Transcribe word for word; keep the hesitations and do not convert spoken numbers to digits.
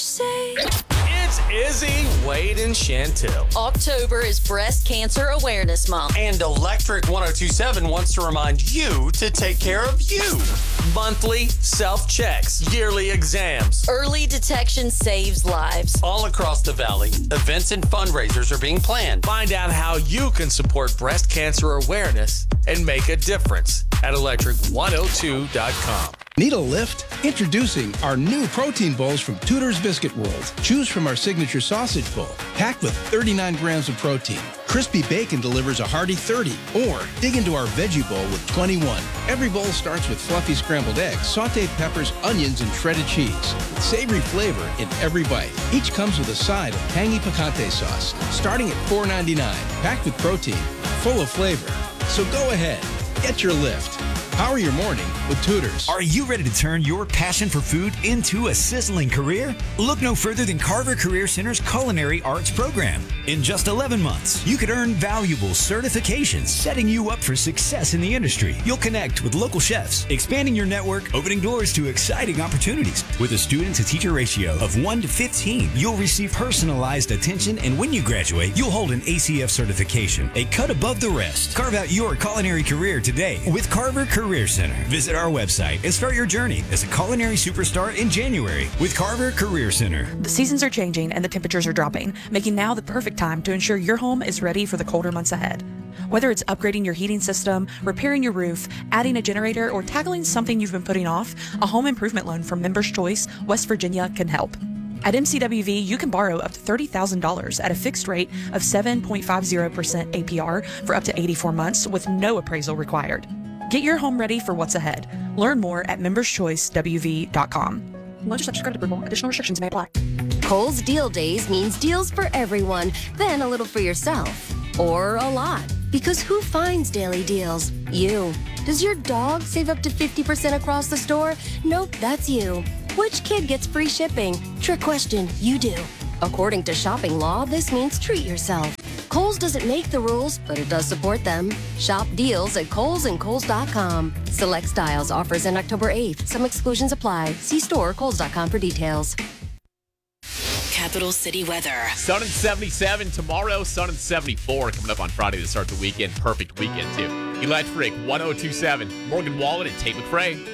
Say. It's Izzy, Wade, and Chantel. October is Breast Cancer Awareness Month. And Electric ten twenty-seven wants to remind you to take care of you. Monthly self-checks, yearly exams. Early detection saves lives. All across the valley, events and fundraisers are being planned. Find out how you can support breast cancer awareness and make a difference at electric one oh two dot com. Need a lift? Introducing our new protein bowls from Tudor's Biscuit World. Choose from our signature sausage bowl, packed with thirty-nine grams of protein. Crispy bacon delivers a hearty thirty. Or dig into our veggie bowl with twenty-one. Every bowl starts with fluffy scrambled eggs, sauteed peppers, onions, and shredded cheese. With savory flavor in every bite. Each comes with a side of tangy picante sauce, starting at four ninety-nine. Packed with protein, full of flavor. So go ahead, get your lift. Power your morning with Tudor's. Are you ready to turn your passion for food into a sizzling career? Look no further than Carver Career Center's Culinary Arts program. In just eleven months, you could earn valuable certifications, setting you up for success in the industry. You'll connect with local chefs, expanding your network, opening doors to exciting opportunities. With a student-to-teacher ratio of one to fifteen, you'll receive personalized attention, and when you graduate, you'll hold an A C F certification, a cut above the rest. Carve out your culinary career today with Carver Career Center. Visit our website and start your journey as a culinary superstar in January with Carver Career Center. The seasons are changing and the temperatures are dropping, making now the perfect time to ensure your home is ready for the colder months ahead. Whether it's upgrading your heating system, repairing your roof, adding a generator, or tackling something you've been putting off, a home improvement loan from Members Choice West Virginia can help. At M C W V, you can borrow up to thirty thousand dollars at a fixed rate of seven point five zero percent A P R for up to eighty-four months with no appraisal required. Get your home ready for what's ahead. Learn more at members choice w v dot com. Loan subject to credit approval. Additional restrictions may apply. Kohl's Deal Days means deals for everyone, then a little for yourself. Or a lot. Because who finds daily deals? You. Does your dog save up to fifty percent across the store? Nope, that's you. Which kid gets free shipping? Trick question, you do. According to shopping law, this means treat yourself. Kohl's doesn't make the rules, but it does support them. Shop deals at Kohl's and Kohl's dot com. Select styles offers in October eighth. Some exclusions apply. See store Kohl's dot com for details. Capital City weather. Sun and seventy-seven tomorrow, sun and seventy-four coming up on Friday to start the weekend. Perfect weekend, too. Electric ten twenty-seven. Morgan Wallen and Tate McRae.